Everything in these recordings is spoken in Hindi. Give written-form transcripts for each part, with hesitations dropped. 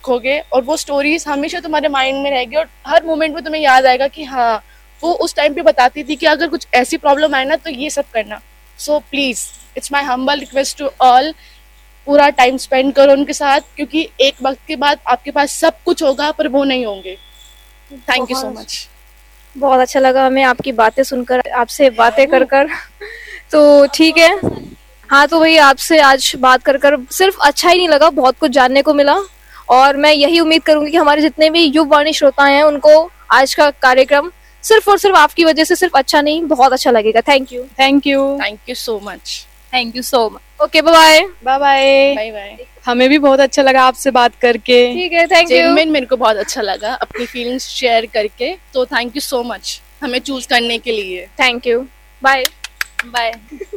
रखोगे और वो स्टोरीज हमेशा तुम्हारे माइंड में रहेगी और हर मोमेंट में तुम्हें याद आएगा कि हाँ वो उस टाइम पे बताती थी कि अगर कुछ ऐसी प्रॉब्लम आए ना तो ये सब करना. So please, it's my humble request to all, पूरा टाइम स्पेंड करो उनके साथ, क्योंकि एक वक्त के बाद आपके पास सब कुछ होगा पर वो नहीं होंगे. Thank you so much. बहुत अच्छा लगा हमें आपकी बातें सुनकर, आपसे बातें कर कर. तो ठीक है. हाँ, तो वही आपसे आज बात कर कर सिर्फ अच्छा ही नहीं लगा, बहुत कुछ जानने को मिला. और मैं यही उम्मीद करूंगी कि हमारे जितने भी युववाणी श्रोता हैं उनको आज का कार्यक्रम सिर्फ और सिर्फ आपकी वजह से सिर्फ अच्छा नहीं, बहुत अच्छा लगेगा. Thank you. Thank you. Thank you so much. Thank you so much. Okay, bye bye bye. Bye bye. हमें भी बहुत अच्छा लगा आपसे बात करके. ठीक है, थैंक यू. जेन्युइन मेरे को बहुत अच्छा लगा अपनी फीलिंग्स शेयर करके, तो थैंक यू सो मच हमें चूज करने के लिए. Thank you. Bye bye.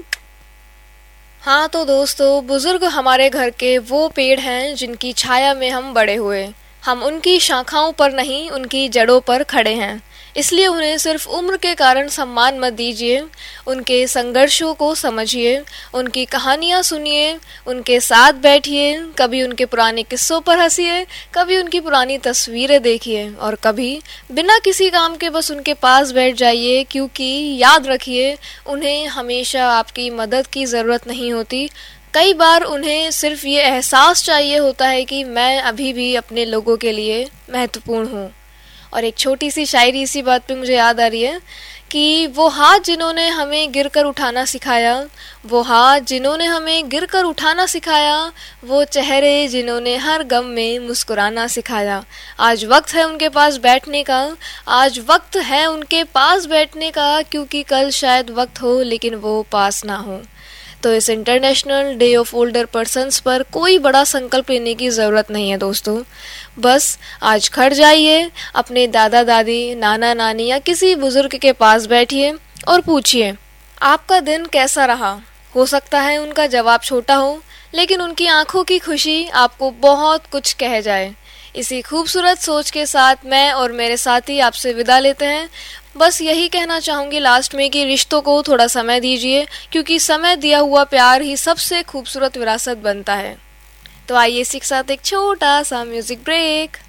हाँ, तो दोस्तों, बुजुर्ग हमारे घर के वो पेड़ हैं जिनकी छाया में हम बड़े हुए. हम उनकी शाखाओं पर नहीं, उनकी जड़ों पर खड़े हैं. इसलिए उन्हें सिर्फ उम्र के कारण सम्मान मत दीजिए. उनके संघर्षों को समझिए, उनकी कहानियाँ सुनिए, उनके साथ बैठिए. कभी उनके पुराने किस्सों पर हंसिए, कभी उनकी पुरानी तस्वीरें देखिए, और कभी बिना किसी काम के बस उनके पास बैठ जाइए. क्योंकि याद रखिए, उन्हें हमेशा आपकी मदद की ज़रूरत नहीं होती. कई बार उन्हें सिर्फ ये एहसास चाहिए होता है कि मैं अभी भी अपने लोगों के लिए महत्वपूर्ण हूँ. और एक छोटी सी शायरी इसी बात पे मुझे याद आ रही है कि वो हाथ जिन्होंने हमें गिरकर उठाना सिखाया, वो हाथ जिन्होंने हमें गिरकर उठाना सिखाया, वो चेहरे जिन्होंने हर गम में मुस्कुराना सिखाया. आज वक्त है उनके पास बैठने का, आज वक्त है उनके पास बैठने का. क्योंकि कल शायद वक्त हो लेकिन वो पास ना हो. तो इस international day of older persons पर कोई बड़ा संकल्प लेने की ज़रूरत नहीं है दोस्तों. बस आज खड़ जाइए, अपने दादा दादी, नाना नानी या किसी बुजुर्ग के पास बैठिए और पूछिए, आपका दिन कैसा रहा. हो सकता है उनका जवाब छोटा हो, लेकिन उनकी आंखों की खुशी आपको बहुत कुछ कह जाए. इसी खूबसूरत सोच के साथ मैं और मेरे साथी आपसे विदा लेते हैं. बस यही कहना चाहूँगी लास्ट में कि रिश्तों को थोड़ा समय दीजिए, क्योंकि समय दिया हुआ प्यार ही सबसे खूबसूरत विरासत बनता है. तो आइए इसी के साथ एक छोटा सा म्यूजिक ब्रेक.